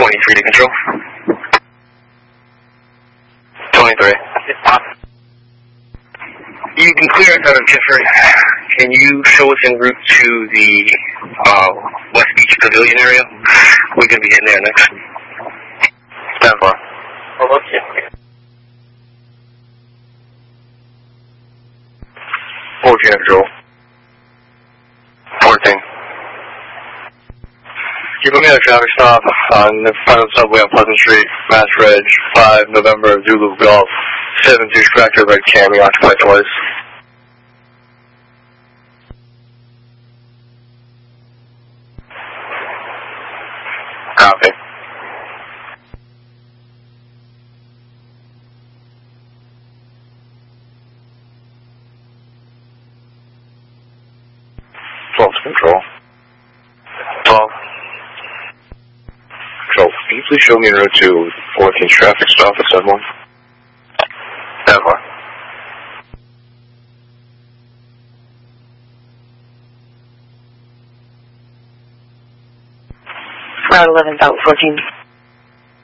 23 to control. 23. You can clear us out of Gifford. Can you show us en route to the West Beach Pavilion area? We're going to be getting there next. Stand by. Oh, okay. 14 control. 14. Keep me at a traffic stop on the final subway on Pleasant Street, Mass Reg, 5 November, Zulu Golf, 7-2 tractor, red Camry, occupied twice. Copy. Control. 12. Control, can you please show me en route to 14th traffic stop at Sun 1? That one. Route 11, about 14.